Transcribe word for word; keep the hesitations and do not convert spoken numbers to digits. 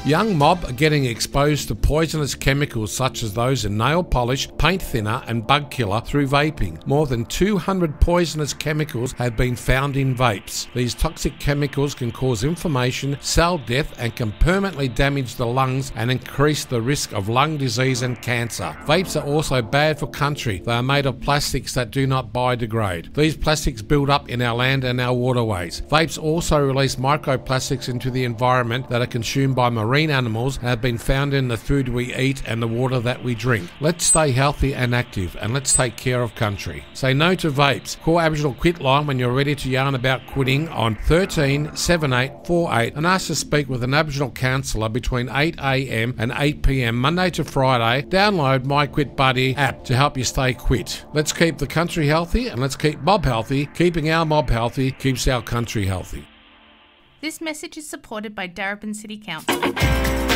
Young mob are getting exposed to poisonous chemicals such as those in nail polish, paint thinner and bug killer through vaping. More than two hundred poisonous chemicals have been found in vapes. These toxic chemicals can cause inflammation, cell death and can permanently damage the lungs and increase the risk of lung disease and cancer. Vapes are also bad for country. They are made of plastics that do not biodegrade. These plastics build up in our land and our waterways. Vapes also release microplastics into the environment that are consumed by marine animals and have been found in the food we eat and the water that we drink. Let's stay healthy and active, and let's take care of country. Say no to vapes. Call Aboriginal Quit Line when you're ready to yarn about quitting on thirteen seven eight four eight and ask to speak with an Aboriginal counsellor between eight a m and eight p m Monday to Friday. Download My Quit Buddy app to help you stay quit. Let's keep the country healthy and let's keep mob healthy. Keeping our mob healthy keeps our country healthy. This message is supported by Darebin City Council.